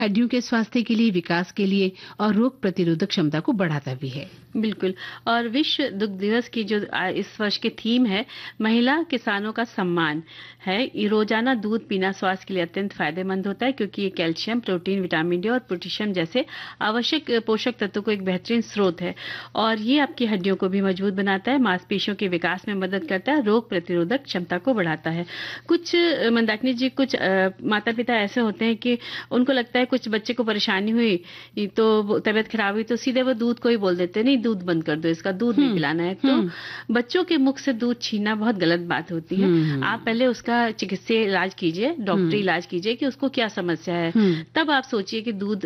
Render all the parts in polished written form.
हड्डियों के स्वास्थ्य के लिए, विकास के लिए और रोग प्रतिरोधक क्षमता को बढ़ाता भी है। बिल्कुल। और विश्व दुग्ध दिवस की जो इस वर्ष की थीम है, महिला किसानों का सम्मान है। ये रोजाना दूध पीना स्वास्थ्य के लिए अत्यंत फायदेमंद होता है, क्योंकि ये कैल्शियम, प्रोटीन, विटामिन डी और पोटेशियम जैसे आवश्यक पोषक तत्वों को एक बेहतरीन स्रोत है। और ये आपकी हड्डियों को भी मजबूत बनाता है, मांसपेशियों के विकास में मदद करता है, रोग प्रतिरोधक क्षमता को बढ़ाता है। कुछ मंदाकिनी जी, कुछ माता पिता ऐसे होते हैं कि उनको लगता है कुछ बच्चे को परेशानी हुई, तो तबीयत खराब हुई, तो सीधे वो दूध को ही बोल देते हैं, नहीं दूध बंद कर दो, इसका दूध नहीं पिलाना है। तो बच्चों के मुख से दूध छीनना बहुत गलत बात होती है। आप पहले उसका चिकित्सीय इलाज कीजिए, डॉक्टरी इलाज कीजिए कि उसको क्या समस्या है, तब आप सोचिए कि दूध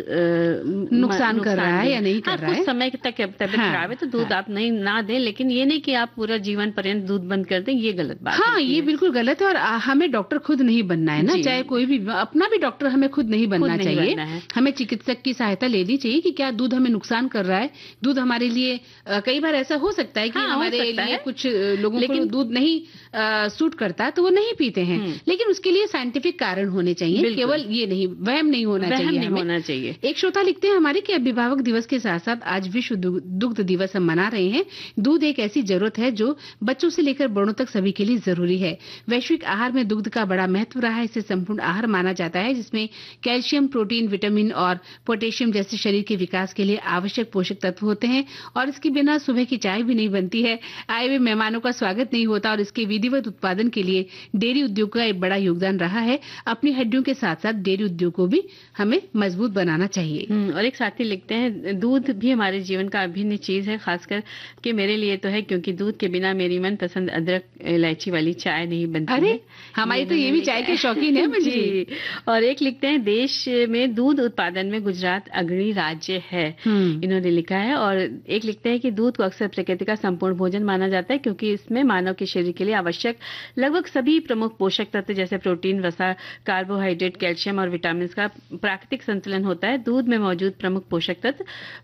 नुकसान कर रहा है या नहीं कर रहा है। कुछ समय तक तबीयत खराब है तो दूध आप नहीं ना दें, लेकिन ये नहीं कि आप पूरा जीवन पर्यंत दूध बंद कर दें, ये गलत बात है। ये बिल्कुल गलत है। और हमें डॉक्टर खुद नहीं बनना है ना, चाहे कोई भी, अपना भी डॉक्टर हमें खुद नहीं बनना चाहिए। हमें चिकित्सक की सहायता लेनी चाहिए कि क्या दूध हमें नुकसान कर रहा है। दूध हमारे लिए कई बार ऐसा हो सकता है कि हमारे लिए कुछ लोगों को दूध नहीं सूट करता, तो वो नहीं पीते हैं, लेकिन उसके लिए साइंटिफिक कारण होने चाहिए, केवल ये नहीं, वहम नहीं होना चाहिए। एक श्रोता लिखते हैं हमारे कि अभिभावक दिवस के साथ साथ आज विश्व दुग्ध दिवस हम मना रहे हैं। दूध एक ऐसी जरूरत है जो बच्चों से लेकर बड़ों तक सभी के लिए जरूरी है। वैश्विक आहार में दुग्ध का बड़ा महत्व रहा है। इसे संपूर्ण आहार माना जाता है, जिसमें कैल्शियम, प्रोटीन, विटामिन और पोटेशियम जैसे शरीर के विकास के लिए आवश्यक पोषक तत्व होते हैं। और इसके बिना सुबह की चाय भी नहीं बनती है, आए हुए मेहमानों का स्वागत नहीं होता। और इसके विधिवत उत्पादन के लिए डेयरी उद्योग का एक बड़ा योगदान रहा है। अपनी हड्डियों के साथ साथ डेयरी उद्योग को भी हमें मजबूत बनाना चाहिए। और एक साथी लिखते हैं, दूध भी हमारे जीवन का अभिन्न चीज है, खासकर कि मेरे लिए तो है, क्योंकि दूध के बिना मेरी मनपसंद अदरक इलायची वाली चाय नहीं बनती। अरे हमारी तो ये भी चाय के शौकीन है जी। और एक लिखते हैं, देश में दूध उत्पादन में गुजरात अग्रणी राज्य है, इन्होंने लिखा है। और एक लिखते हैं कि दूध को अक्सर प्रकृति का संपूर्ण भोजन माना जाता है, क्योंकि इसमें मानव के शरीर के लिए आवश्यक लगभग सभी प्रमुख पोषक तत्व जैसे प्रोटीन, वसा, कार्बोहाइड्रेट, कैल्शियम और विटामिन का प्राकृतिक संतुलन होता है। दूध में मौजूद प्रमुख पोषक तत्व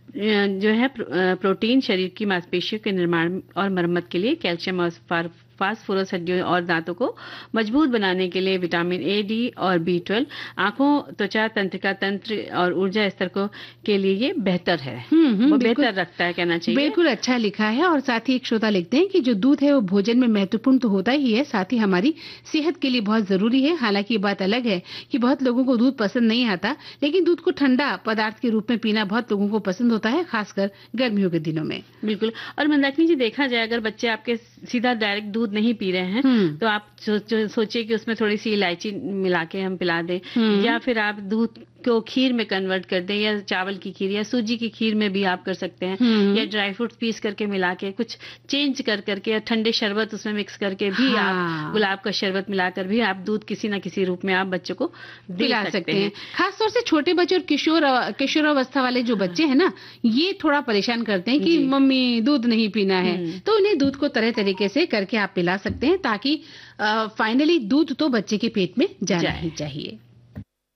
जो है प्रोटीन शरीर की मांसपेशियों के निर्माण और मरम्मत के लिए, कैल्शियम और फास्फोरस हड्डियों और दांतों को मजबूत बनाने के लिए, विटामिन ए, डी और B12 आंखों, त्वचा, तंत्रिका तंत्र और ऊर्जा स्तर को के लिए ये बेहतर है। वो बेहतर रखता है, कहना चाहिए। बिल्कुल अच्छा लिखा है। और साथ ही एक श्रोता लिखते हैं कि जो दूध है वो भोजन में महत्वपूर्ण तो होता ही है, साथ ही हमारी सेहत के लिए बहुत जरूरी है। हालांकि ये बात अलग है कि बहुत लोगों को दूध पसंद नहीं आता, लेकिन दूध को ठंडा पदार्थ के रूप में पीना बहुत लोगों को पसंद होता है, खासकर गर्मियों के दिनों में। बिल्कुल। और मंदाकिनी जी, देखा जाए अगर बच्चे आपके सीधा डायरेक्ट दूध नहीं पी रहे हैं, तो आप सोचिए कि उसमें थोड़ी सी इलायची मिला के हम पिला दें, या फिर आप दूध को खीर में कन्वर्ट कर दें, या चावल की खीर या सूजी की खीर में भी आप कर सकते हैं, या ड्राई फ्रूट्स पीस करके मिला के कुछ चेंज कर करके, या ठंडे शरबत उसमें मिक्स करके भी आप, गुलाब का शरबत मिलाकर भी आप दूध किसी न किसी रूप में आप बच्चों को पिला सकते हैं। खासतौर से छोटे बच्चे और किशोरावस्था वाले जो बच्चे हैं ना, ये थोड़ा परेशान करते हैं कि मम्मी दूध नहीं पीना है, तो उन्हें दूध को तरह तरीके से करके आप पिला सकते हैं, ताकि फाइनली दूध तो बच्चे के पेट में जाना ही चाहिए।